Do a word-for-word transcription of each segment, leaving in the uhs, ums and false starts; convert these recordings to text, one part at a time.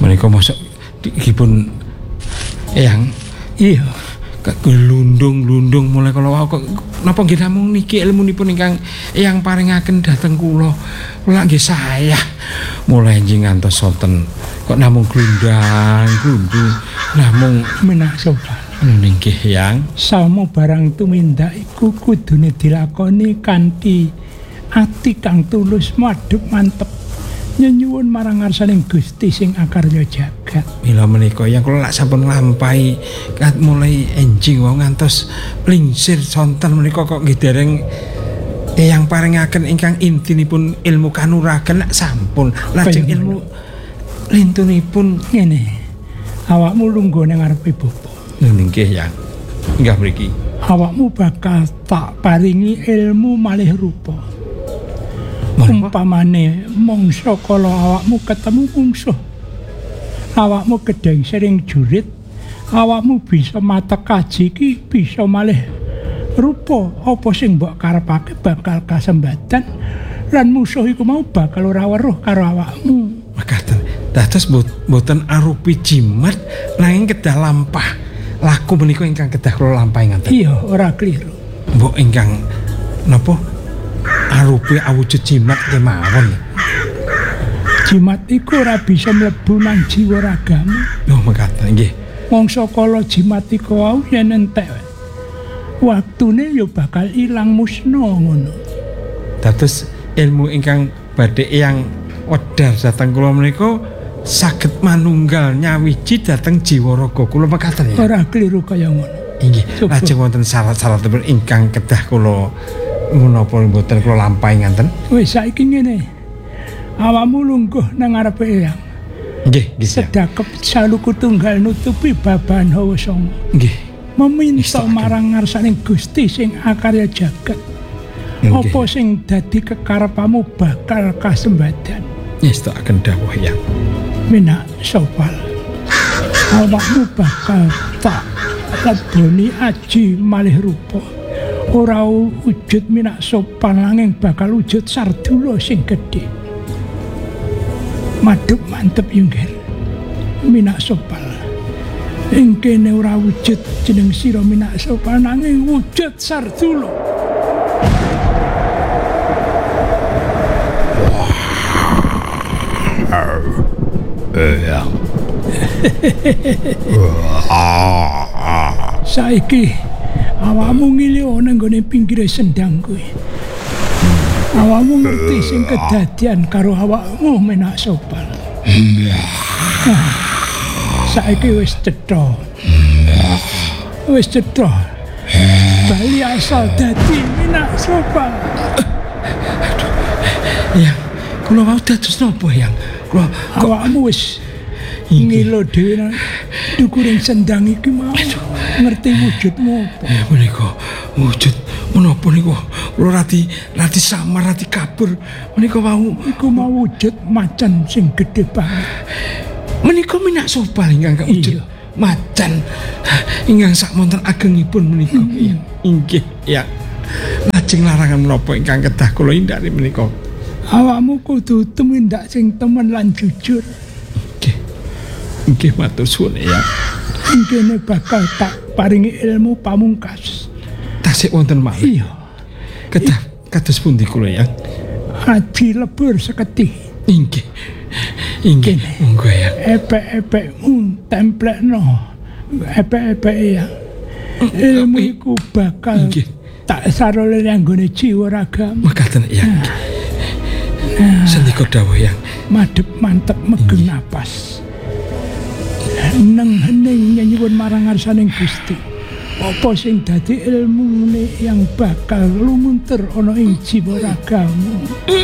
Menika mosok dipun eyang iya gelundung-lundung mulai kala kok napa nggih namung niki ilmunipun ingkang eyang paringaken dhateng kula. Kula nggih saya mulai njing ngantos sonten kok namung glundang glundung namung menak sopan. Nggih yang salmo barang tumindak iku kudune dilakoni kanthi ati kang tulus madhep mantep nyuwun marang ngarsaning Gusti sing akarya jagat. Mila menika yang kula lak sampun nglampahi kat mulai enjing wau ngantos plingsir sonten menika kok nggih dereng yang paringaken ingkang intinipun ilmu kanuragan lak sampun lajeng ilmu lintunipun ngene. Awakmu lungguh nang ngarepe bapa. Nggih yang enggak mriki. Awakmu bakal tak paringi ilmu malih rupa. Umpamane mangsa kala awakmu ketemu mungsuh. Awakmu gedeng sering jurit, awakmu bisa mata kaji iki bisa malih rupa apa sing mbok karepake bakal kasembadan lan musuh iku mau bakal ora weruh karo awakmu. Makaten dados mboten arupi jimat nanging kedah lampah. Laku menika ingkang kedah kula lampahi ngaten. Iya, ora kliru. Mbok ingkang napa arupi awujud jimat kemawon. Jimat iku ora bisa mlebu nang jiwa ragamu. Lho mekaten nggih. Mangsa kala jimat iku wau yen entek waktune ya bakal ilang musna ngono. Dados ilmu ingkang badhe yang wedar dhateng kula menika saged manunggal nyawiji dhateng jiwa raga kula mekaten ya. Ora kliru kaya ngono. Inggih, lajeng wonten syarat-syaratipun ingkang kedah kula menapa mboten kula lampahi ngaten. Wis saiki ngene. Awakmu lungguh nang ngarepe eyang. Nggih, nggih. Sedakep saluku tunggal nutupi babahan hawa sanga. Nggih. Meminta marang ngarsaning Gusti sing akarya jagat. Apa sing dadi kekarepamu bakal kasembadan. Nyestaken dawuh ya. Minak sopal. Awakmu bakal tak leboni aji malih rupa. Ora wujud minak sopan nanging bakal wujud sardula sing gedhe. Madhep mantep yunggir. Minak sopal. Ing kene ora wujud jeneng sira minak sopan nanging wujud sardula. Ya. Saiki awakmu ngilio nang gone pinggire sendang kuwi. Awakmu ngerti sing kedadian karo awakmu menak sopan. Saiki wis cetha. Wis cetha. Bali asal dadi menak sopan. Ya, kula wau dados napa yang kula awakmu wis ngilo dhewe nang dukuring sendang iki mau ngerti wujudmu apa. Ya menika wujud menapa niku kula rati rati samar rati kabur menika wau iku mau wujud macan sing gedhe banget. Menika minak sopal ingkang wujud macan ingkang sak monten agengipun menika. Inggih ya. Lajeng larangan menapa ingkang kedah kula hindari menika. Awakmu kudu tumindak sing temen lan jujur. Nggih. Nggih matur suwun ya. Kene bakal tak paringi ilmu pamungkas. Tasik wonten malih. Iya. Kedah kados pundi kula ya? Aji lebur seketi. Inggih. Inggih. Monggo ya. Epek-epekmu templekno. Epek-epek ya. Ilmu iku bakal tak sarole nang gone jiwa ragamu. Mekaten ya. Sendika dawuh yang madhep mantep megeng napas. Neng hening nyuwun marang ngarsaning Gusti. Apa sing dadi ilmune yang bakal lumuntur ana ing jiwa ragamu.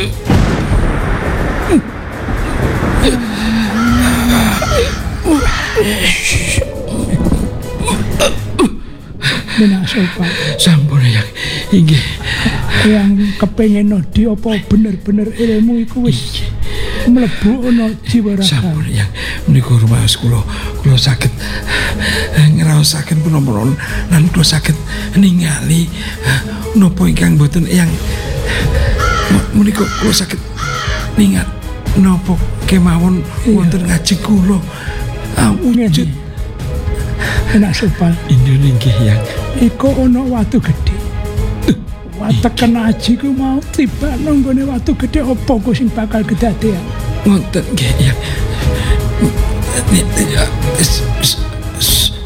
Menak sopan. Sampun ya. Inggih. Yang kepengen nodi apa bener-bener ilmu iku wis mlebu ana jiwa raga. Sampun ya. Menika rumaos kula kula saged ngraosaken punapa lan kula saged ningali napa ingkang boten yang menika kula saged ningat napa kemawon wonten ngajeng kula. Awujud enak Supal. Indune nggih yang. Iku ana watu gedhe. Wateken aji ku mau tiba nang gone watu gedhe apa ku sing bakal kedadean? Wonten nggih yang.